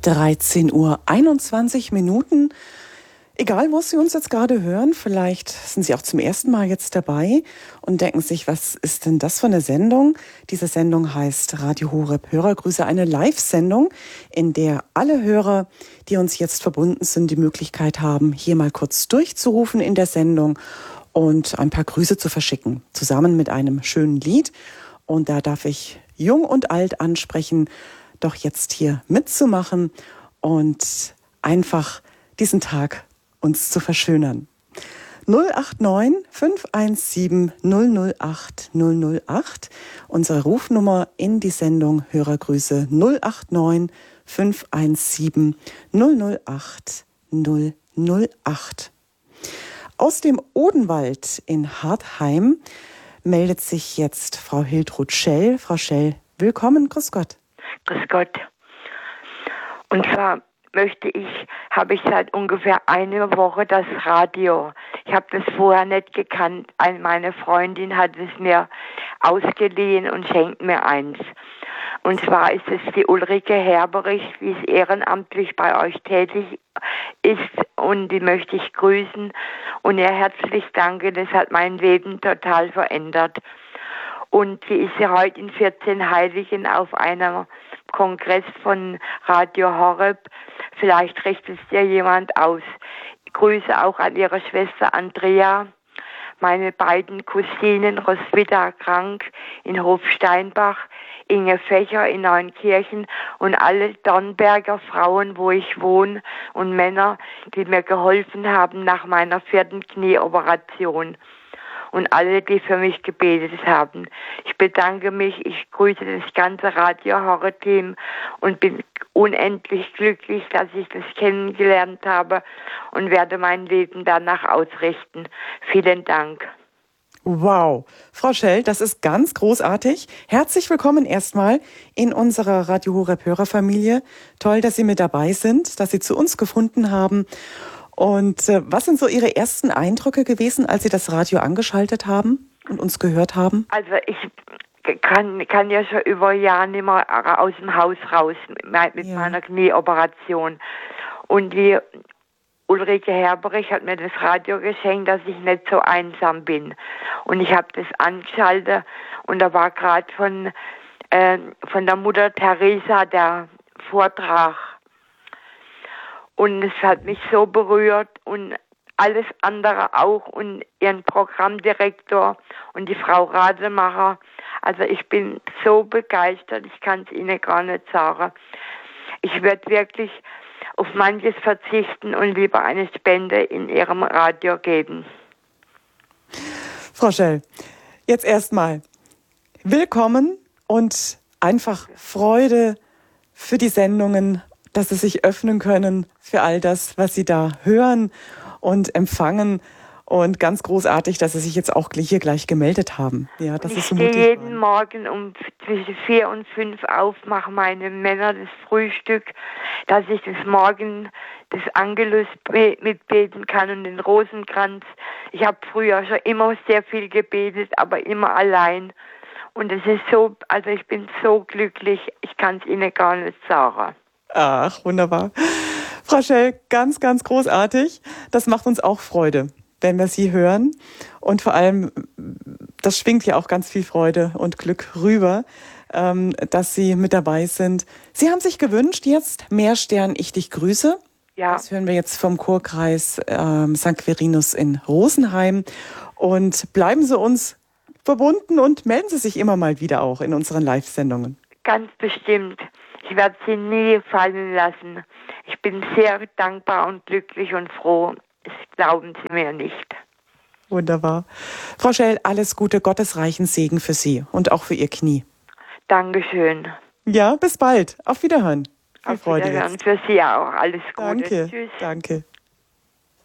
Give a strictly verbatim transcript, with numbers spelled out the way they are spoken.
dreizehn Uhr einundzwanzig Minuten. Egal, wo Sie uns jetzt gerade hören, vielleicht sind Sie auch zum ersten Mal jetzt dabei und denken sich, was ist denn das für eine Sendung? Diese Sendung heißt Radio Horeb Hörergrüße, eine Live-Sendung, in der alle Hörer, die uns jetzt verbunden sind, die Möglichkeit haben, hier mal kurz durchzurufen in der Sendung und ein paar Grüße zu verschicken, zusammen mit einem schönen Lied. Und da darf ich jung und alt ansprechen, doch jetzt hier mitzumachen und einfach diesen Tag uns zu verschönern. null acht neun fünf eins sieben null null acht null null acht, unsere Rufnummer in die Sendung Hörergrüße null acht neun fünf eins sieben null null acht null null acht. Aus dem Odenwald in Hartheim meldet sich jetzt Frau Hiltrud Schell. Frau Schell, willkommen, grüß Gott. Grüß Gott. Und zwar möchte ich, habe ich seit ungefähr einer Woche das Radio. Ich habe das vorher nicht gekannt. Meine Freundin hat es mir ausgeliehen und schenkt mir eins. Und zwar ist es die Ulrike Herberich, die ist ehrenamtlich bei euch tätig ist, und die möchte ich grüßen und ihr herzlich danken. Das hat mein Leben total verändert. Und sie ist ja heute in vierzehn Heiligen auf einem Kongress von Radio Horeb. Vielleicht richtet es dir jemand aus. Ich grüße auch an ihre Schwester Andrea, meine beiden Cousinen Roswitha Krank in Hofsteinbach, Inge Fächer in Neunkirchen und alle Dornberger Frauen, wo ich wohne, und Männer, die mir geholfen haben nach meiner vierten Knieoperation. Und alle, die für mich gebetet haben. Ich bedanke mich, ich grüße das ganze Radio Horeb-Team und bin unendlich glücklich, dass ich das kennengelernt habe und werde mein Leben danach ausrichten. Vielen Dank. Wow, Frau Schell, das ist ganz großartig. Herzlich willkommen erstmal in unserer Radio Horeb Hörerfamilie. Toll, dass Sie mit dabei sind, dass Sie zu uns gefunden haben. Und äh, was sind so Ihre ersten Eindrücke gewesen, als Sie das Radio angeschaltet haben und uns gehört haben? Also ich kann, kann ja schon über ein Jahr nicht mehr aus dem Haus raus mit, mit ja. meiner Knieoperation. Und die Ulrike Herberich hat mir das Radio geschenkt, dass ich nicht so einsam bin. Und ich habe das angeschaltet und da war gerade von, äh, von der Mutter Teresa der Vortrag. Und es hat mich so berührt und alles andere auch und ihren Programmdirektor und die Frau Rademacher. Also ich bin so begeistert, ich kann es Ihnen gar nicht sagen. Ich werde wirklich auf manches verzichten und lieber eine Spende in Ihrem Radio geben. Frau Schell, jetzt erstmal willkommen und einfach Freude für die Sendungen, dass Sie sich öffnen können für all das, was Sie da hören und empfangen. Und ganz großartig, dass Sie sich jetzt auch hier gleich gemeldet haben. Ja, das ich ist so stehe mutig jeden Morgen um zwischen vier und fünf auf, mache meine Männer das Frühstück, dass ich das Morgen das Angelus mitbeten kann und den Rosenkranz. Ich habe früher schon immer sehr viel gebetet, aber immer allein. Und es ist so, also ich bin so glücklich, ich kann es Ihnen gar nicht sagen. Ach, wunderbar. Frau Schell, ganz, ganz großartig. Das macht uns auch Freude, wenn wir Sie hören. Und vor allem, das schwingt ja auch ganz viel Freude und Glück rüber, ähm, dass Sie mit dabei sind. Sie haben sich gewünscht jetzt mehr Stern, ich dich grüße. Ja. Das hören wir jetzt vom Chorkreis ähm, Sankt Quirinus in Rosenheim. Und bleiben Sie uns verbunden und melden Sie sich immer mal wieder auch in unseren Live-Sendungen. Ganz bestimmt. Ich werde sie nie fallen lassen. Ich bin sehr dankbar und glücklich und froh. Das glauben Sie mir nicht. Wunderbar. Frau Schell, alles Gute, gottesreichen Segen für Sie und auch für Ihr Knie. Dankeschön. Ja, bis bald. Auf Wiederhören. Viel Auf Freude Wiederhören jetzt. für Sie auch. Alles Gute. Danke. Tschüss. Danke.